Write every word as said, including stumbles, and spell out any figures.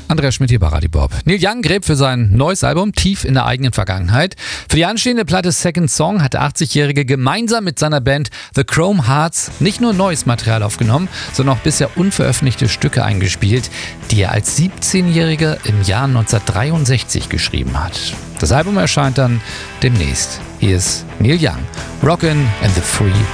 Andreas Schmidt hier bei Radio Bob. Neil Young gräbt für sein neues Album tief in der eigenen Vergangenheit. Für die anstehende Platte Second Song hat der achtzigjährige gemeinsam mit seiner Band The Chrome Hearts nicht nur neues Material aufgenommen, sondern auch bisher unveröffentlichte Stücke eingespielt, die er als siebzehnjähriger im Jahr neunzehnhundertdreiundsechzig geschrieben hat. Das Album erscheint dann demnächst. Hier ist Neil Young, Rockin' in the Free